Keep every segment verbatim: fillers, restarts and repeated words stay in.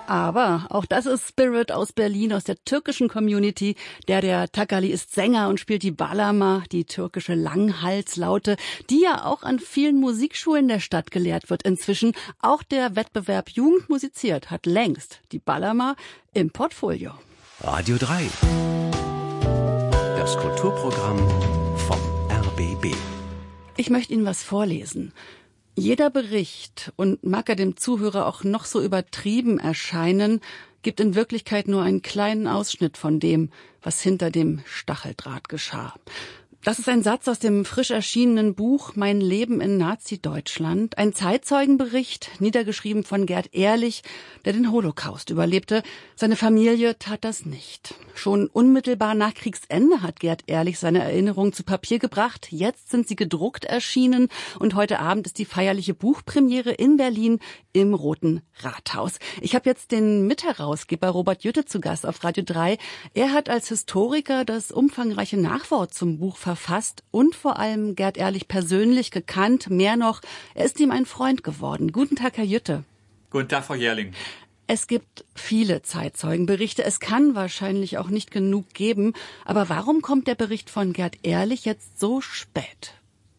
Aber auch das ist Spirit aus Berlin, aus der türkischen Community. Der der Takali ist Sänger und spielt die Bağlama, die türkische Langhalslaute, die ja auch an vielen Musikschulen der Stadt gelehrt wird inzwischen. Auch der Wettbewerb Jugend musiziert hat längst die Bağlama im Portfolio. Radio drei. Das Kulturprogramm vom R B B. Ich möchte Ihnen was vorlesen. Jeder Bericht, und mag er dem Zuhörer auch noch so übertrieben erscheinen, gibt in Wirklichkeit nur einen kleinen Ausschnitt von dem, was hinter dem Stacheldraht geschah. Das ist ein Satz aus dem frisch erschienenen Buch Mein Leben in Nazi-Deutschland, ein Zeitzeugenbericht, niedergeschrieben von Gerd Ehrlich, der den Holocaust überlebte. Seine Familie tat das nicht. Schon unmittelbar nach Kriegsende hat Gerd Ehrlich seine Erinnerungen zu Papier gebracht. Jetzt sind sie gedruckt erschienen und heute Abend ist die feierliche Buchpremiere in Berlin im Roten Rathaus. Ich habe jetzt den Mitherausgeber Robert Jütte zu Gast auf Radio drei. Er hat als Historiker das umfangreiche Nachwort zum Buch verfasst und vor allem Gerd Ehrlich persönlich gekannt. Mehr noch, er ist ihm ein Freund geworden. Guten Tag, Herr Jütte. Guten Tag, Frau Jährling. Es gibt viele Zeitzeugenberichte. Es kann wahrscheinlich auch nicht genug geben. Aber warum kommt der Bericht von Gerd Ehrlich jetzt so spät?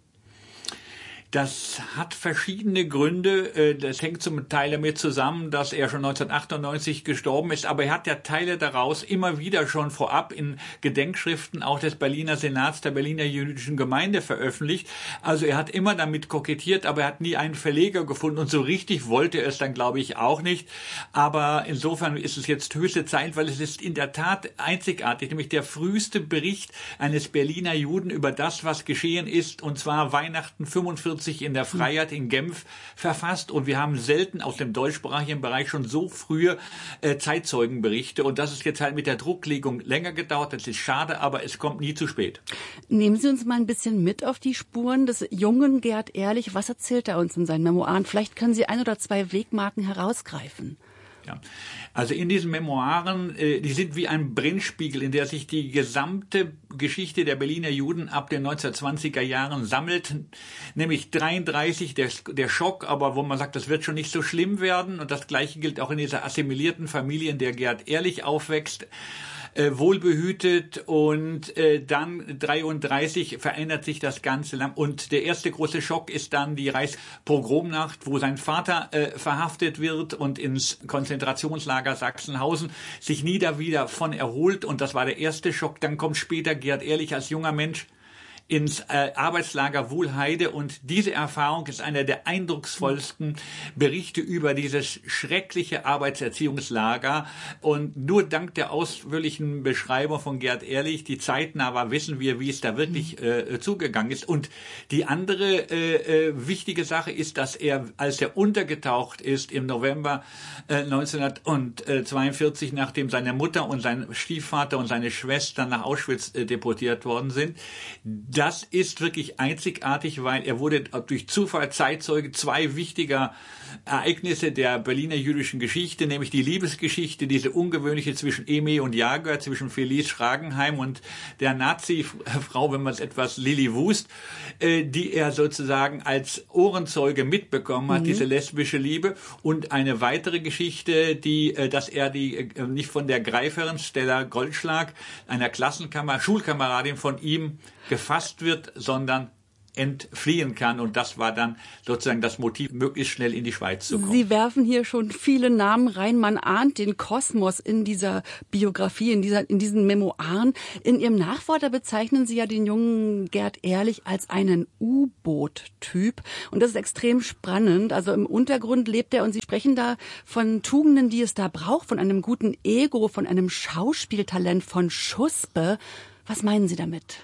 Das hat verschiedene Gründe. Das hängt zum Teil damit zusammen, dass er schon neunzehnhundertachtundneunzig gestorben ist. Aber er hat ja Teile daraus immer wieder schon vorab in Gedenkschriften auch des Berliner Senats der Berliner Jüdischen Gemeinde veröffentlicht. Also er hat immer damit kokettiert, aber er hat nie einen Verleger gefunden. Und so richtig wollte er es dann, glaube ich, auch nicht. Aber insofern ist es jetzt höchste Zeit, weil es ist in der Tat einzigartig. Nämlich der früheste Bericht eines Berliner Juden über das, was geschehen ist. Und zwar Weihnachten fünfundvierzig in der Freiheit in Genf verfasst, und wir haben selten aus dem deutschsprachigen Bereich schon so frühe äh, Zeitzeugenberichte, und das ist jetzt halt mit der Drucklegung länger gedauert. Das ist schade, aber es kommt nie zu spät. Nehmen Sie uns mal ein bisschen mit auf die Spuren des jungen Gerd Ehrlich. Was erzählt er uns in seinen Memoiren? Vielleicht können Sie ein oder zwei Wegmarken herausgreifen. Ja. Also in diesen Memoiren, äh, die sind wie ein Brennspiegel, in der sich die gesamte Geschichte der Berliner Juden ab den neunzehnhundertzwanziger Jahren sammelt, nämlich dreiunddreißig, der, der Schock, aber wo man sagt, das wird schon nicht so schlimm werden, und das Gleiche gilt auch in dieser assimilierten Familie, in der Gerd Ehrlich aufwächst. Äh, wohlbehütet, und äh, dann dreiunddreißig verändert sich das Ganze. Und der erste große Schock ist dann die Reichspogromnacht, wo sein Vater äh, verhaftet wird und ins Konzentrationslager Sachsenhausen sich nie da wieder von erholt. Und das war der erste Schock. Dann kommt später Gerd Ehrlich als junger Mensch ins äh, Arbeitslager Wuhlheide, und diese Erfahrung ist einer der eindrucksvollsten Berichte über dieses schreckliche Arbeitserziehungslager, und nur dank der ausführlichen Beschreibung von Gerd Ehrlich, die zeitnah war, wissen wir, wie es da wirklich äh, zugegangen ist. Und die andere äh, äh, wichtige Sache ist, dass er, als er untergetaucht ist im November äh, neunzehnhundertzweiundvierzig, nachdem seine Mutter und sein Stiefvater und seine Schwester nach Auschwitz äh, deportiert worden sind, das ist wirklich einzigartig, weil er wurde durch Zufall Zeitzeuge zwei wichtiger Ereignisse der Berliner jüdischen Geschichte, nämlich die Liebesgeschichte, diese ungewöhnliche zwischen Eme und Jager, zwischen Felice Schragenheim und der Nazi-Frau, wenn man es etwas Lilly Wust, äh, die er sozusagen als Ohrenzeuge mitbekommen hat, mhm. diese lesbische Liebe. Und eine weitere Geschichte, die, äh, dass er die äh, nicht von der Greiferin Stella Goldschlag, einer Klassenkammer, Schulkameradin von ihm, gefasst wird, sondern entfliehen kann. Und das war dann sozusagen das Motiv, möglichst schnell in die Schweiz zu kommen. Sie werfen hier schon viele Namen rein. Man ahnt den Kosmos in dieser Biografie, in dieser, in diesen Memoiren. In Ihrem Nachwort bezeichnen Sie ja den jungen Gerd Ehrlich als einen U-Boot-Typ. Und das ist extrem spannend. Also im Untergrund lebt er, und Sie sprechen da von Tugenden, die es da braucht, von einem guten Ego, von einem Schauspieltalent, von Schuspe. Was meinen Sie damit?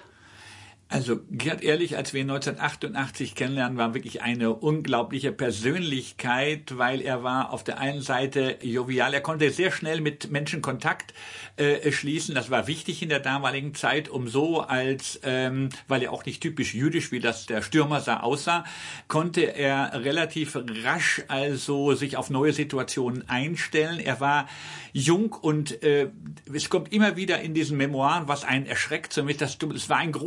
Also Gerd Ehrlich, als wir ihn neunzehnhundertachtundachtzig kennenlernen, war wirklich eine unglaubliche Persönlichkeit, weil er war auf der einen Seite jovial, er konnte sehr schnell mit Menschen Kontakt äh, schließen. Das war wichtig in der damaligen Zeit, um so als, ähm, weil er auch nicht typisch jüdisch, wie das der Stürmer sah, aussah, konnte er relativ rasch also sich auf neue Situationen einstellen. Er war jung, und äh, es kommt immer wieder in diesen Memoiren, was einen erschreckt, somit das, es war ein großes Abenteuer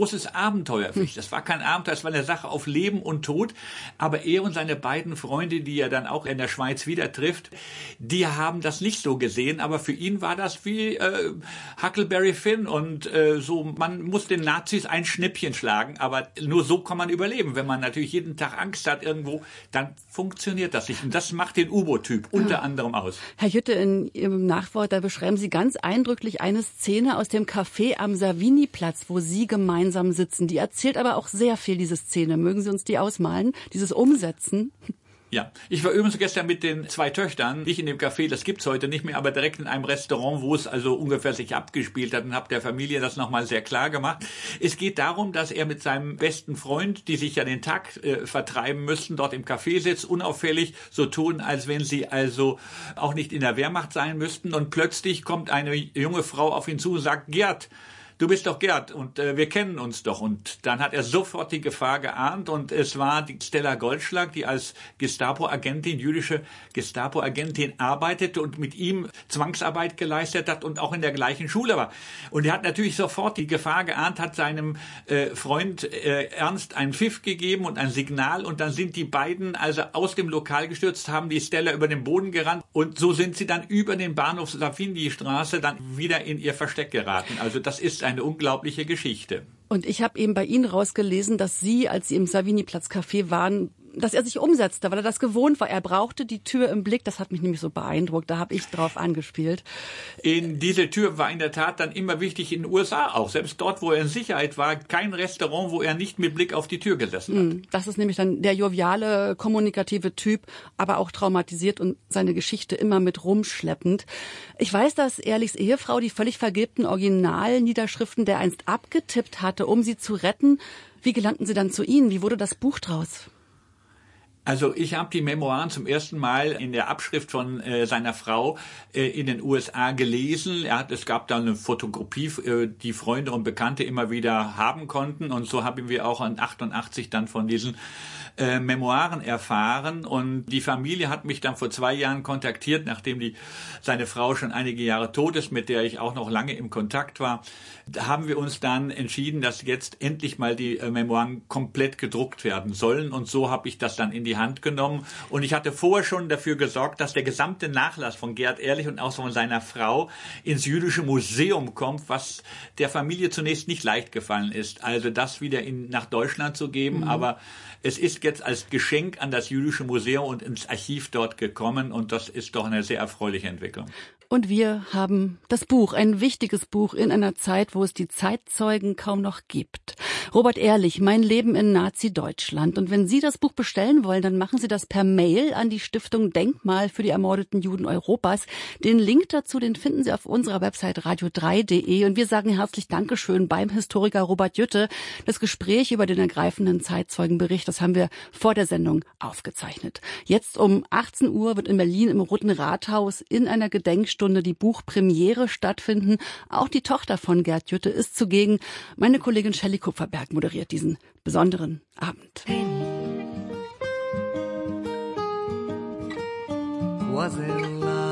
Abenteuer für mich. Das war kein Abenteuer, das war eine Sache auf Leben und Tod. Aber er und seine beiden Freunde, die er dann auch in der Schweiz wieder trifft, die haben das nicht so gesehen. Aber für ihn war das wie äh, Huckleberry Finn und äh, so, man muss den Nazis ein Schnippchen schlagen. Aber nur so kann man überleben. Wenn man natürlich jeden Tag Angst hat irgendwo, dann funktioniert das nicht. Und das macht den U-Boot-Typ unter ja. anderem aus. Herr Jütte, in Ihrem Nachwort, da beschreiben Sie ganz eindrücklich eine Szene aus dem Café am Savini-Platz, wo Sie gemeinsam sitzen. Die erzählt aber auch sehr viel, diese Szene. Mögen Sie uns die ausmalen, dieses Umsetzen? Ja, ich war übrigens gestern mit den zwei Töchtern, nicht in dem Café, das gibt's heute nicht mehr, aber direkt in einem Restaurant, wo es also ungefähr sich abgespielt hat, und habe der Familie das nochmal sehr klar gemacht. Es geht darum, dass er mit seinem besten Freund, die sich ja den Tag äh, vertreiben müssten, dort im Café sitzt, unauffällig so tun, als wenn sie also auch nicht in der Wehrmacht sein müssten, und plötzlich kommt eine junge Frau auf ihn zu und sagt: Gerd, du bist doch Gerd und äh, wir kennen uns doch. Und dann hat er sofort die Gefahr geahnt, und es war die Stella Goldschlag, die als Gestapo-Agentin, jüdische Gestapo-Agentin arbeitete und mit ihm Zwangsarbeit geleistet hat und auch in der gleichen Schule war. Und er hat natürlich sofort die Gefahr geahnt, hat seinem äh, Freund äh, Ernst einen Pfiff gegeben und ein Signal, und dann sind die beiden also aus dem Lokal gestürzt, haben die Stella über den Boden gerannt, und so sind sie dann über den Bahnhof Savini-Straße dann wieder in ihr Versteck geraten. Also das ist eine unglaubliche Geschichte. Und ich habe eben bei Ihnen rausgelesen, dass Sie, als Sie im Savini-Platz-Café waren, dass er sich umsetzte, weil er das gewohnt war. Er brauchte die Tür im Blick. Das hat mich nämlich so beeindruckt. Da habe ich drauf angespielt. In diese Tür war in der Tat dann immer wichtig in den U S A auch. Selbst dort, wo er in Sicherheit war, kein Restaurant, wo er nicht mit Blick auf die Tür gesessen hat. Das ist nämlich dann der joviale, kommunikative Typ, aber auch traumatisiert und seine Geschichte immer mit rumschleppend. Ich weiß, dass Ehrlichs Ehefrau die völlig vergilbten Originalniederschriften der einst abgetippt hatte, um sie zu retten. Wie gelangten sie dann zu Ihnen? Wie wurde das Buch draus? Also ich habe die Memoiren zum ersten Mal in der Abschrift von äh, seiner Frau äh, in den U S A gelesen. Er hat, es gab da eine Fotokopie, äh, die Freunde und Bekannte immer wieder haben konnten. Und so haben wir auch in achtundachtzig dann von diesen äh, Memoiren erfahren. Und die Familie hat mich dann vor zwei Jahren kontaktiert, nachdem die seine Frau schon einige Jahre tot ist, mit der ich auch noch lange im Kontakt war. Da haben wir uns dann entschieden, dass jetzt endlich mal die äh, Memoiren komplett gedruckt werden sollen. Und so habe ich das dann in die Hand genommen. Und ich hatte vorher schon dafür gesorgt, dass der gesamte Nachlass von Gerd Ehrlich und auch von seiner Frau ins Jüdische Museum kommt, was der Familie zunächst nicht leicht gefallen ist. Also das wieder in, nach Deutschland zu geben. Mhm. Aber es ist jetzt als Geschenk an das Jüdische Museum und ins Archiv dort gekommen. Und das ist doch eine sehr erfreuliche Entwicklung. Und wir haben das Buch, ein wichtiges Buch in einer Zeit, wo es die Zeitzeugen kaum noch gibt. Robert Ehrlich, Mein Leben in Nazi-Deutschland. Und wenn Sie das Buch bestellen wollen, dann machen Sie das per Mail an die Stiftung Denkmal für die ermordeten Juden Europas. Den Link dazu, den finden Sie auf unserer Website radio drei punkt de. Und wir sagen herzlich Dankeschön beim Historiker Robert Jütte. Das Gespräch über den ergreifenden Zeitzeugenbericht, das haben wir vor der Sendung aufgezeichnet. Jetzt um achtzehn Uhr wird in Berlin im Roten Rathaus in einer Gedenkstunde die Buchpremiere stattfinden. Auch die Tochter von Gerd Jütte ist zugegen. Meine Kollegin Shelley Kupferberg moderiert diesen besonderen Abend. Was in love.